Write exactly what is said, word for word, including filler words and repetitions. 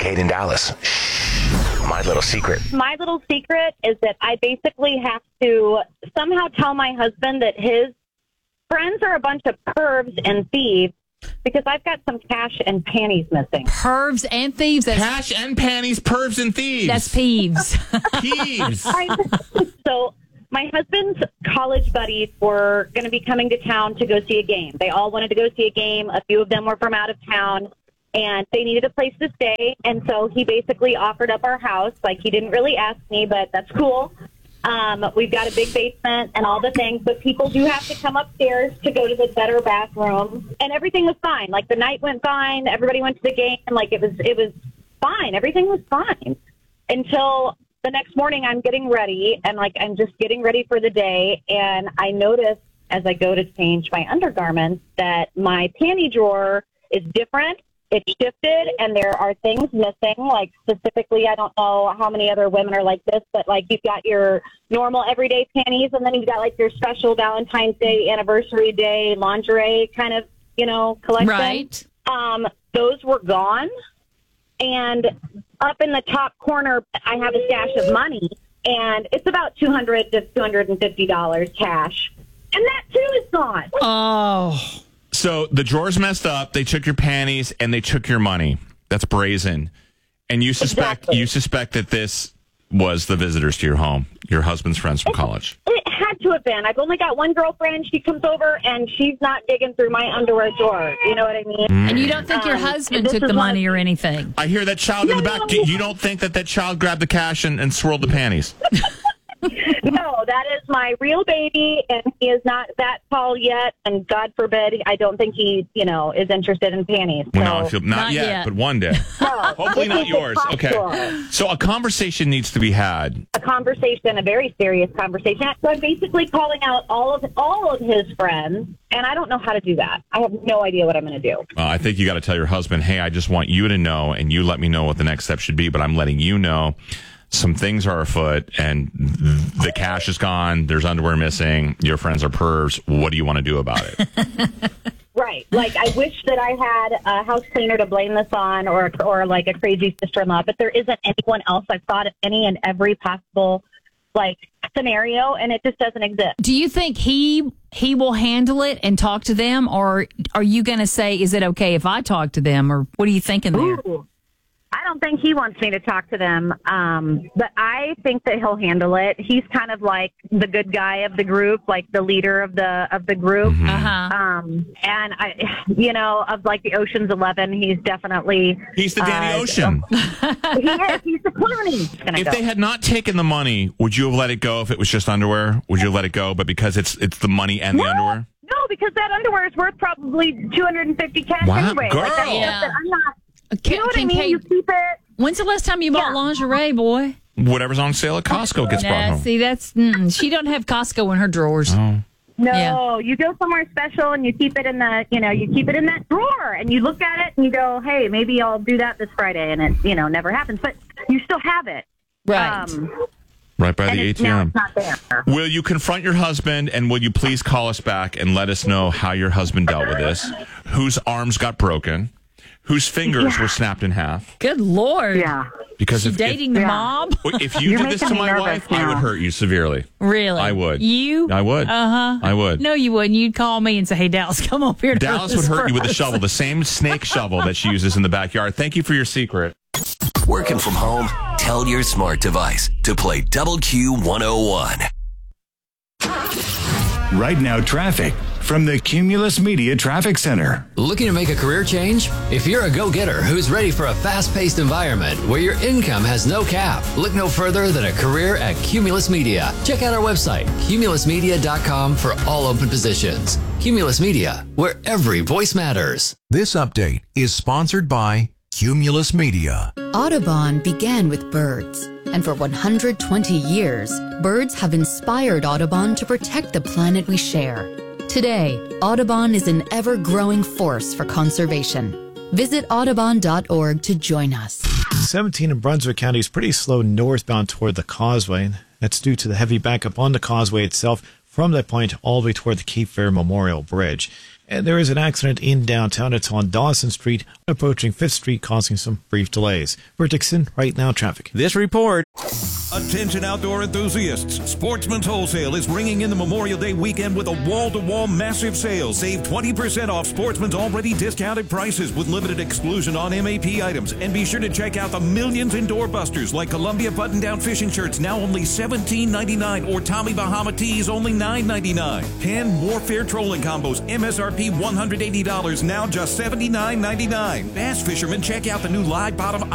Kate in Dallas. My little secret. My little secret is that I basically have to somehow tell my husband that his friends are a bunch of pervs and thieves because I've got some cash and panties missing. Pervs and thieves? That's, Cash and panties, pervs and thieves. That's peeves. Peeves. So my husband's college buddies were going to be coming to town to go see a game. They all wanted to go see a game. A few of them were from out of town. And they needed a place to stay, and so he basically offered up our house. Like, he didn't really ask me, but that's cool. Um, we've got a big basement and all the things, but people do have to come upstairs to go to the better bathroom. And everything was fine. Like, the night went fine. Everybody went to the game. Like, it was it was fine. Everything was fine until the next morning I'm getting ready, and, like, I'm just getting ready for the day, and I notice as I go to change my undergarments that my panty drawer is different. It's shifted, and there are things missing, like specifically, I don't know how many other women are like this, but like you've got your normal everyday panties, and then you've got like your special Valentine's Day, anniversary day, lingerie kind of, you know, collection. Right. Um, those were gone, and up in the top corner, I have a stash of money, and it's about two hundred dollars to two hundred fifty dollars cash, and that too is gone. Oh. So the drawers messed up. They took your panties and they took your money. That's brazen. And you suspect Exactly. you suspect that this was the visitors to your home, your husband's friends from college. It had to have been. I've only got one girlfriend. She comes over, and she's not digging through my underwear drawer. You know what I mean? And you don't think your Um, husband this took is the money one- or anything? I hear that child in the back. Do you don't think that that child grabbed the cash and, and swirled the panties? No, that is my real baby, and he is not that tall yet. And God forbid, I don't think he, you know, is interested in panties. So. Well, no, if you'll- not, Not yet, yet. but one day. No, Hopefully this not is yours. the top Okay. drawer. So a conversation needs to be had. A conversation, a very serious conversation. So I'm basically calling out all of all of his friends, and I don't know how to do that. I have no idea what I'm going to do. Uh, I think you got to tell your husband, hey, I just want you to know, and you let me know what the next step should be, but I'm letting you know some things are afoot, and the cash is gone, there's underwear missing, your friends are pervs. What do you want to do about it? Right. Like, I wish that I had a house cleaner to blame this on, or or like a crazy sister-in-law, but there isn't anyone else. I've thought of any and every possible, like, scenario, and it just doesn't exist. Do you think he he will handle it and talk to them, or are you going to say, is it okay if I talk to them, or what are you thinking there? Ooh. I don't think he wants me to talk to them, um, but I think that he'll handle it. He's kind of like the good guy of the group, like the leader of the of the group. Mm-hmm. Uh-huh. Um, and I, you know, of like the Ocean's Eleven, he's definitely He's the Danny uh, Ocean. he is. He's the Clooney. If go. they had not taken the money, would you have let it go if it was just underwear? Would you have let it go? But because it's it's the money and the No. underwear? No, because that underwear is worth probably two hundred fifty cash Wow, anyway. girl. Like, that's Yeah. stuff that I'm not. Can- You know what I can mean? Kate- You keep it. When's the last time you bought Yeah. lingerie, boy? Whatever's on sale at Costco gets brought Nah, home. see, that's mm, she don't have Costco in her drawers. Oh. No, Yeah. you go somewhere special and you keep it in the, you know, you keep it in that drawer and you look at it and you go, hey, maybe I'll do that this Friday, and it, you know, never happens. But you still have it. Right. Um, Right by and the it's, A T now M. it's not there. Will you confront your husband, and will you please call us back and let us know how your husband dealt with this? Whose arms got broken? Whose fingers Yeah. were snapped in half? Good Lord. Yeah. Because She if, dating if, the Yeah. mob? if you You're did this to making me my nervous wife, I now. would hurt you severely. Really? I would. You? I would. Uh-huh. I would. No, you wouldn't. You'd call me and say, hey, Dallas, come over here. to Dallas hurt would this hurt you with a person." shovel, the same snake shovel that she uses in the backyard. Thank you for your secret. Working from home? Tell your smart device to play Double Q one oh one. Right now, traffic from the Cumulus Media Traffic Center. Looking to make a career change? If you're a go-getter who's ready for a fast-paced environment where your income has no cap, look no further than a career at Cumulus Media. Check out our website, cumulus media dot com, for all open positions. Cumulus Media, where every voice matters. This update is sponsored by Cumulus Media. Audubon began with birds, and for one hundred twenty years, birds have inspired Audubon to protect the planet we share. Today, Audubon is an ever-growing force for conservation. Visit audubon dot org to join us. seventeen in Brunswick County is pretty slow northbound toward the causeway. That's due to the heavy backup on the causeway itself from that point all the way toward the Cape Fear Memorial Bridge. And there is an accident in downtown. It's on Dawson Street, approaching Fifth Street, causing some brief delays. For Dixon, Right Now Traffic. This report. Attention outdoor enthusiasts. Sportsman's Wholesale is ringing in the Memorial Day weekend with a wall-to-wall massive sale. Save twenty percent off Sportsman's already discounted prices with limited exclusion on M A P items. And be sure to check out the millions in doorbusters like Columbia button-down fishing shirts, now only seventeen ninety-nine, or Tommy Bahama tees, only nine ninety-nine. Pan Warfare trolling combos, M S R P one hundred eighty dollars, now just seventy-nine ninety-nine. Bass fishermen, check out the new live bottom